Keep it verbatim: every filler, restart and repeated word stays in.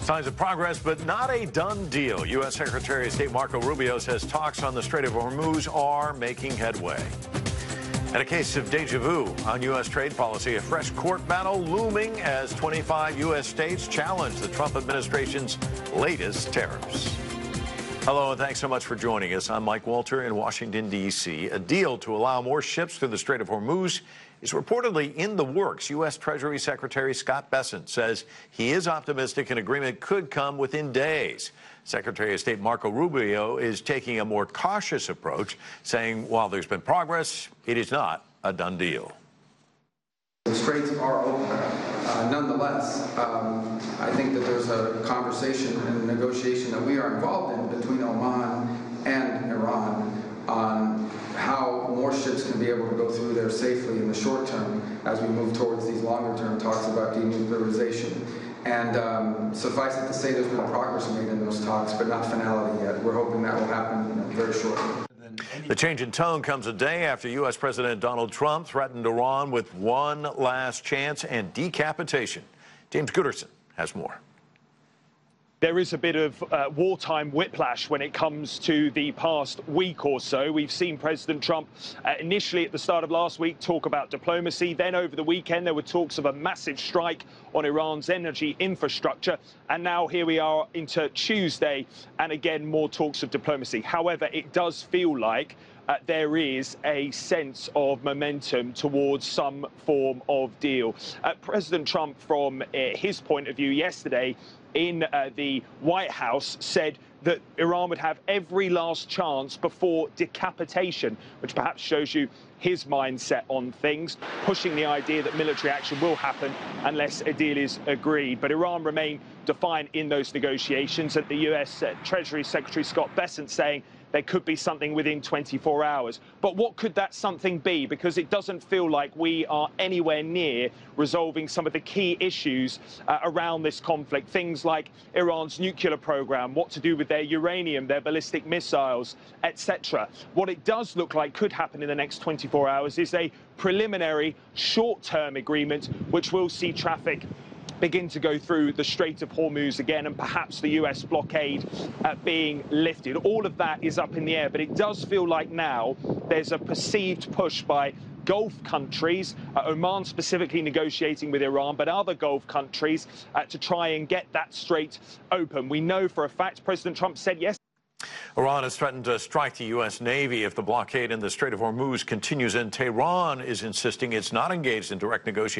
Signs of progress, but not a done deal. U S Secretary of State Marco Rubio says talks on the Strait of Hormuz are making headway. And a case of deja vu on U S trade policy, a fresh court battle looming as twenty-five U S states challenge the Trump administration's latest tariffs. Hello, and thanks so much for joining us. I'm Mike Walter in Washington, D C A deal to allow more ships through the Strait of Hormuz is reportedly in the works. U S Treasury Secretary Scott Bessent says he is optimistic an agreement could come within days. Secretary of State Marco Rubio is taking a more cautious approach, saying while there's been progress, it is not a done deal. The straits are open. Uh, nonetheless, um, I think that there's a conversation and a negotiation that we are involved in between Oman and Iran on how more ships can be able to go through there safely in the short term as we move towards these longer term talks about denuclearization. And um, suffice it to say there's been progress made in those talks, but not finality yet. We're hoping that will happen, you know, very shortly. The change in tone comes a day after U S President Donald Trump threatened Iran with one last chance and decapitation. James Gooderson has more. There is a bit of uh, wartime whiplash when it comes to the past week or so. We've seen President Trump uh, initially at the start of last week talk about diplomacy. Then over the weekend, there were talks of a massive strike on Iran's energy infrastructure. And now here we are into Tuesday, and again, more talks of diplomacy. However, it does feel like Uh, there is a sense of momentum towards some form of deal. Uh, President Trump, from uh, his point of view yesterday in uh, the White House, said that Iran would have every last chance before decapitation, which perhaps shows you his mindset on things, pushing the idea that military action will happen unless a deal is agreed. But Iran remain defiant in those negotiations, and the U S uh, Treasury Secretary Scott Bessent saying there could be something within twenty-four hours. But what could that something be? Because it doesn't feel like we are anywhere near resolving some of the key issues uh, around this conflict. Things like Iran's nuclear program, what to do with their uranium, their ballistic missiles, et cetera. What it does look like could happen in the next twenty-four hours is a preliminary short-term agreement which will see traffic begin to go through the Strait of Hormuz again, and perhaps the U S blockade uh, being lifted. All of that is up in the air, but it does feel like now there's a perceived push by Gulf countries, uh, Oman specifically negotiating with Iran, but other Gulf countries uh, to try and get that strait open. We know for a fact President Trump said yes. Iran has threatened to strike the U S Navy if the blockade in the Strait of Hormuz continues, and Tehran is insisting it's not engaged in direct negotiations